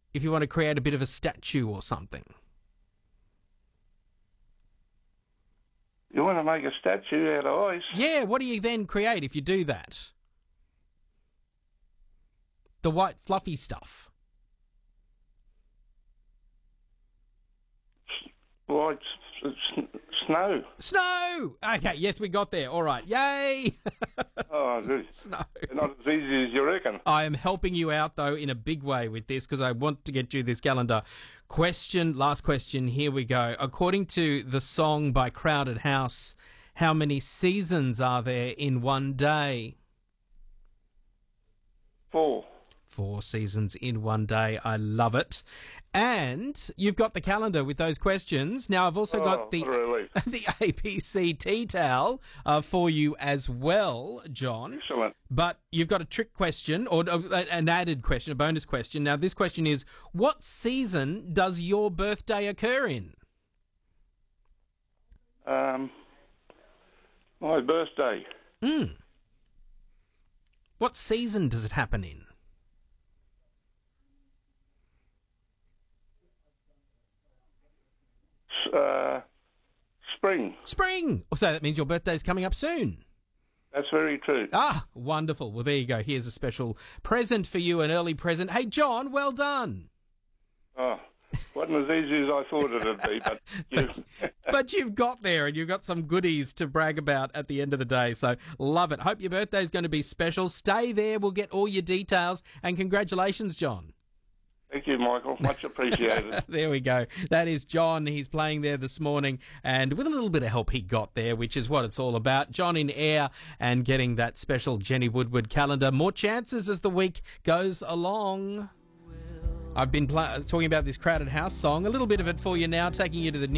if you want to create a bit of a statue or something? You want to make a statue out of ice? Yeah, what do you then create if you do that? The white fluffy stuff. White snow. Snow! Okay, yes, we got there. All right, yay! Oh, good. Snow. Not as easy as you reckon. I am helping you out, though, in a big way with this because I want to get you this calendar. Last question, here we go. According to the song by Crowded House, how many seasons are there in one day? 4. 4 seasons in one day. I love it. And you've got the calendar with those questions. Now, I've also got the APC tea towel for you as well, John. Excellent. But you've got a trick question, or an added question, a bonus question. Now, this question is, what season does your birthday occur in? My birthday. What season does it happen in? Spring. Spring! So that means your birthday's coming up soon. That's very true. Ah, wonderful. Well, there you go. Here's a special present for you, an early present. Hey, John, well done. Oh, wasn't as easy as I thought it'd be, but but you've got there and you've got some goodies to brag about at the end of the day. So love it. Hope your birthday's going to be special. Stay there. We'll get all your details. And congratulations, John. Thank you, Michael. Much appreciated. There we go. That is John. He's playing there this morning, and with a little bit of help he got there, which is what it's all about. John in air and getting that special Jenny Woodward calendar. More chances as the week goes along. I've been talking about this Crowded House song. A little bit of it for you now, taking you to the